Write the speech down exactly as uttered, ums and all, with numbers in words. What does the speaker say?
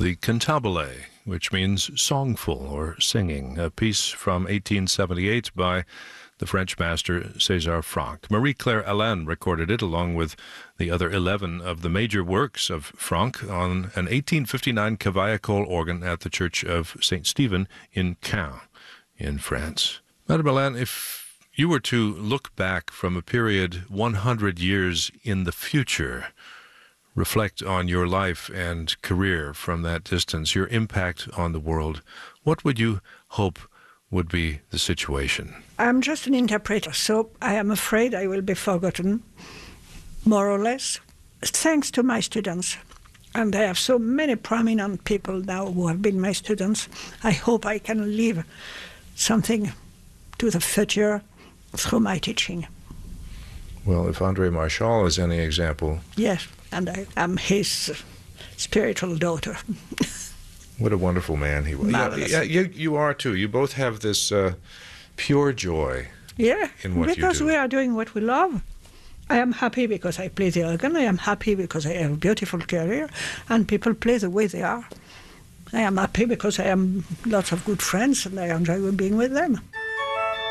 the Cantabile, which means songful or singing, a piece from eighteen seventy-eight by the French master César Franck. Marie-Claire Alain recorded it along with the other eleven of the major works of Franck on an eighteen fifty-nine Cavaillé-Coll organ at the Church of Saint Stephen in Caen in France. Madame Alain, if you were to look back from a period one hundred years in the future, reflect on your life and career from that distance, your impact on the world, what would you hope would be the situation? I'm just an interpreter, so I am afraid I will be forgotten, more or less, thanks to my students. And I have so many prominent people now who have been my students. I hope I can leave something to the future through my teaching. Well, if André Marchal is any example... Yes, and I am his spiritual daughter. What a wonderful man he was. Marvelous. Yeah, yeah, you, you are too. You both have this uh, pure joy yeah, in what you do. Because we are doing what we love. I am happy because I play the organ. I am happy because I have a beautiful career, and people play the way they are. I am happy because I have lots of good friends, and I enjoy being with them.